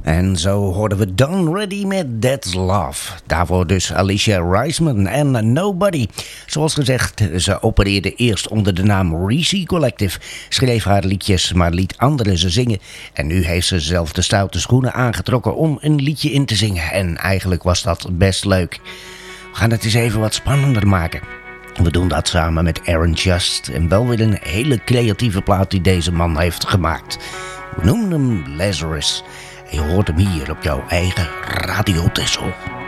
En zo hoorden we Done Ready met That's Love. Daarvoor dus Alicia Reisman en Nobody. Zoals gezegd, ze opereerde eerst onder de naam Reezy Collective. Schreef haar liedjes, maar liet anderen ze zingen. En nu heeft ze zelf de stoute schoenen aangetrokken om een liedje in te zingen. En eigenlijk was dat best leuk. We gaan het eens even wat spannender maken. We doen dat samen met Aaron Just. En wel weer een hele creatieve plaat die deze man heeft gemaakt. We noemen hem Lazarus. En je hoort hem hier op jouw eigen Radio Texel.